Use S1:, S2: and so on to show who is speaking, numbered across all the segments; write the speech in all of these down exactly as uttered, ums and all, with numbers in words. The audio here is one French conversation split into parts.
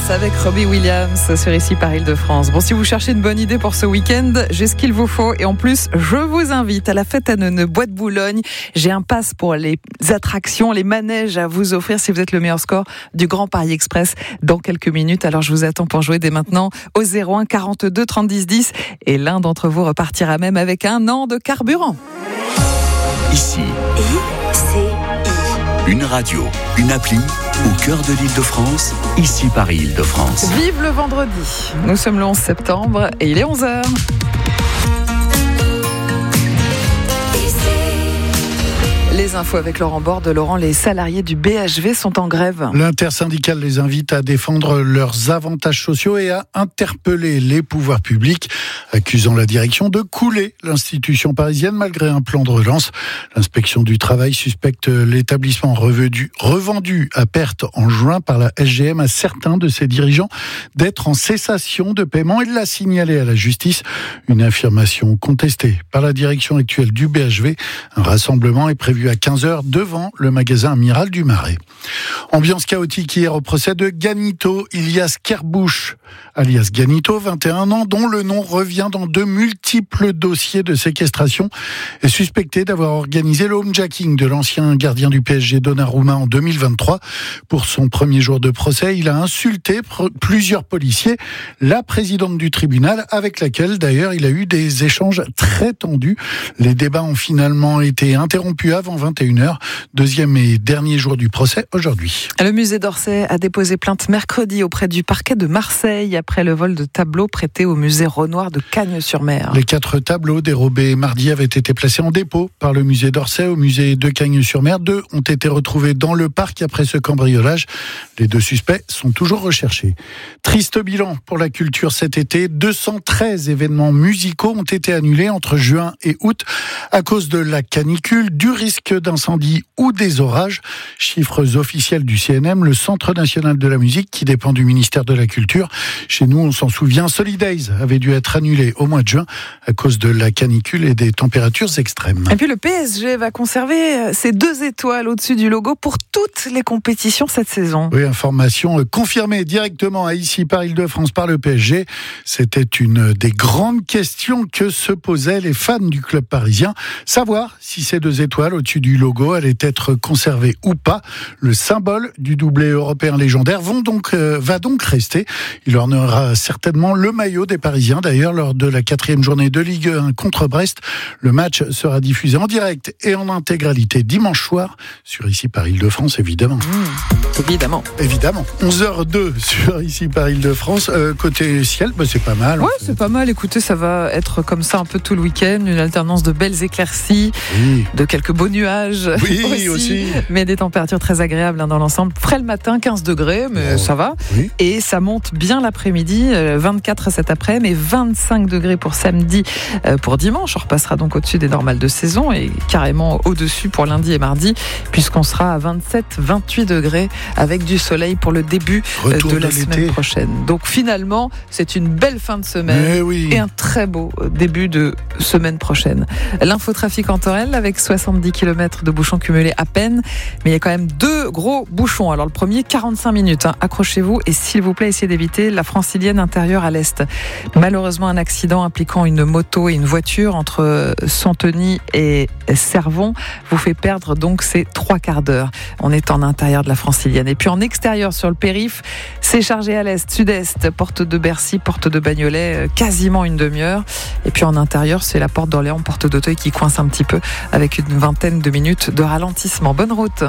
S1: avec Robbie Williams sur Ici par Île-de-France. Bon, si vous cherchez une bonne idée pour ce week-end, j'ai ce qu'il vous faut. Et en plus, je vous invite à la fête à Neuneu, Bois de Boulogne. J'ai un pass pour les attractions, les manèges à vous offrir si vous êtes le meilleur score du Grand Paris Express dans quelques minutes. Alors, je vous attends pour jouer dès maintenant au zéro un quarante-deux trente dix dix. Et l'un d'entre vous repartira même avec un an de carburant.
S2: Ici. I C I. Une radio, une appli au cœur de l'Île-de-France, Ici Paris Île-de-France.
S1: Vive le vendredi. Nous sommes le onze septembre et il est onze heures. Les infos avec Laurent Borde. Laurent, les salariés du B H V sont en grève.
S3: L'intersyndicale les invite à défendre leurs avantages sociaux et à interpeller les pouvoirs publics, accusant la direction de couler l'institution parisienne malgré un plan de relance. L'inspection du travail suspecte l'établissement revendu, revendu à perte en juin par la S G M à certains de ses dirigeants d'être en cessation de paiement et de la signaler à la justice. Une affirmation contestée par la direction actuelle du B H V. Un rassemblement est prévu à quinze heures devant le magasin Amiral du Marais. Ambiance chaotique hier au procès de Ganito, Ilias Kerbuch, alias Ganito, vingt et un ans, dont le nom revient dans de multiples dossiers de séquestration, est suspecté d'avoir organisé le homejacking de l'ancien gardien du P S G Donnarumma en deux mille vingt-trois. Pour son premier jour de procès, il a insulté pr- plusieurs policiers, la présidente du tribunal, avec laquelle d'ailleurs il a eu des échanges très tendus. Les débats ont finalement été interrompus avant vingt et une heures. Deuxième et dernier jour du procès aujourd'hui.
S1: Le musée d'Orsay a déposé plainte mercredi auprès du parquet de Marseille après le vol de tableaux prêtés au musée Renoir de Cagnes-sur-Mer.
S3: Les quatre tableaux dérobés mardi avaient été placés en dépôt par le musée d'Orsay au musée de Cagnes-sur-Mer. Deux ont été retrouvés dans le parc après ce cambriolage. Les deux suspects sont toujours recherchés. Triste bilan pour la culture cet été. deux cent treize événements musicaux ont été annulés entre juin et août à cause de la canicule, du risque d'incendie ou des orages. Chiffres officiels du C N M, le Centre national de la musique qui dépend du ministère de la Culture. Chez nous, on s'en souvient, Solidays avait dû être annulé au mois de juin à cause de la canicule et des températures extrêmes.
S1: Et puis le P S G va conserver ses deux étoiles au-dessus du logo pour toutes les compétitions cette saison.
S3: Oui, information confirmée directement à Ici par Île-de-France par le P S G. C'était une des grandes questions que se posaient les fans du club parisien. Savoir si ces deux étoiles au-dessus du logo allaient être conservées ou pas. Le symbole du doublé européen légendaire vont donc, euh, va donc rester. Il ornera certainement le maillot des Parisiens. D'ailleurs, lors de la quatrième journée de Ligue un contre Brest, le match sera diffusé en direct et en intégralité dimanche soir sur Ici par Île-de-France, évidemment.
S1: Mmh, évidemment.
S3: Évidemment. onze heures deux sur Ici par Île-de-France. Euh, côté ciel, bah, c'est pas mal.
S1: Ouais, c'est pas mal. Écoutez, ça va être comme ça un peu tout le week-end. Une alternance de belles éclaircies,
S3: oui.
S1: de quelques beaux nuages
S3: oui,
S1: aussi,
S3: aussi.
S1: Mais des températures très agréables hein, dans l'ensemble. Frais le matin, quinze degrés, mais oh. ça va.
S3: Oui.
S1: Et ça monte bien l'après-midi, vingt-quatre cet après-midi, mais vingt-cinq degrés pour samedi, pour dimanche. On repassera donc au-dessus des normales de saison et carrément au-dessus pour lundi et mardi, puisqu'on sera à vingt-sept vingt-huit degrés avec du soleil pour le début
S3: Retour
S1: de la
S3: de
S1: semaine prochaine. Donc finalement, c'est une belle fin de semaine
S3: oui.
S1: et un très beau début de semaine prochaine. L'infotrafic en Torel avec soixante-dix kilomètres de bouchons cumulés à peine, mais il y a quand même deux gros bouchons. Alors le premier, quarante-cinq minutes, hein. Accrochez-vous et s'il vous plaît, essayez d'éviter la francilienne intérieure à l'est. Malheureusement, un accident impliquant une moto et une voiture entre Santeny et Cervon vous fait perdre donc ces trois quarts d'heure. On est en intérieur de la francilienne. Et puis en extérieur sur le périph', c'est chargé à l'est, sud-est, porte de Bercy, porte de Bagnolet, quasiment une demi-heure. Et puis en intérieur, c'est la porte d'Orléans, porte d'Auteuil qui coince un petit peu avec une vingtaine de minutes de ralentissement. Bonne route.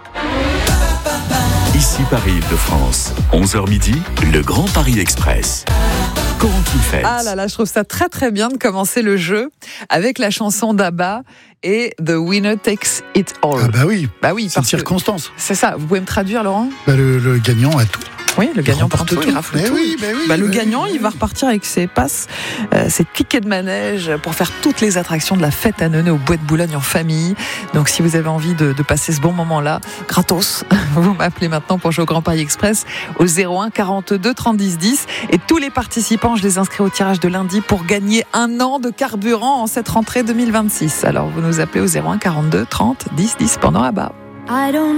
S2: Ici Paris Île-de-France, onze heures midi, le Grand Paris Express. Corentin Feltz.
S1: Ah là là, je trouve ça très très bien de commencer le jeu avec la chanson d'Abba et The Winner Takes It All.
S3: Ah bah oui,
S1: bah oui,
S3: c'est une circonstance.
S1: C'est ça, vous pouvez me traduire Laurent ?
S3: Bah le, le gagnant a tout.
S1: Oui, le gagnant
S3: remporte
S1: prend tout,
S3: tout.
S1: il rafle
S3: Mais
S1: tout.
S3: oui, mais oui,
S1: bah, le
S3: mais
S1: gagnant,
S3: oui.
S1: il va repartir avec ses passes, euh, ses tickets de manège pour faire toutes les attractions de la fête à Neuneu au Bois de Boulogne en famille. Donc si vous avez envie de, de passer ce bon moment-là, gratos, vous m'appelez maintenant pour jouer au Grand Paris Express au zéro un quarante-deux trente dix dix. Et tous les participants, je les inscris au tirage de lundi pour gagner un an de carburant en cette rentrée deux mille vingt-six. Alors vous nous appelez au zéro un quarante-deux trente dix dix pendant Abba. I don't